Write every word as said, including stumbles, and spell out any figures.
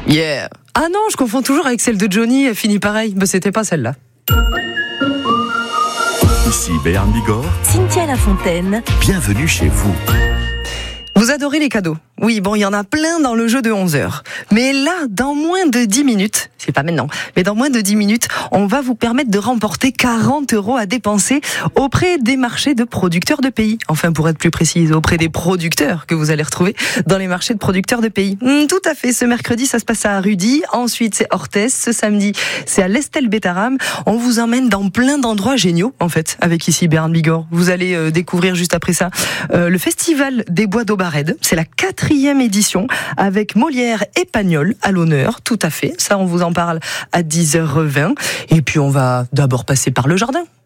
Yeah. Ah non, je confonds toujours avec celle de Johnny, elle finit pareil. Bah, c'était pas celle-là. Ici Béarn Bigorre. Cynthia Lafontaine. Bienvenue chez vous. Vous adorez les cadeaux. Oui, bon, il y en a plein dans le jeu de onze heures. Mais là, dans moins de dix minutes, c'est pas maintenant, mais dans moins de dix minutes, on va vous permettre de remporter quarante euros à dépenser auprès des marchés de producteurs de pays. Enfin, pour être plus précise, auprès des producteurs que vous allez retrouver dans les marchés de producteurs de pays. Mmh, tout à fait. Ce mercredi, ça se passe à Rudy. Ensuite, c'est Orthez. Ce samedi, c'est à l'Estelle Bétaram. On vous emmène dans plein d'endroits géniaux, en fait, avec ici Béarn Bigorre. Vous allez euh, découvrir juste après ça euh, le festival des bois d'Aubarède. C'est la quatrième édition avec Molière et Pagnol à l'honneur. Tout à fait. Ça, on vous en parle à dix heures vingt. Et puis, on va d'abord passer par le jardin.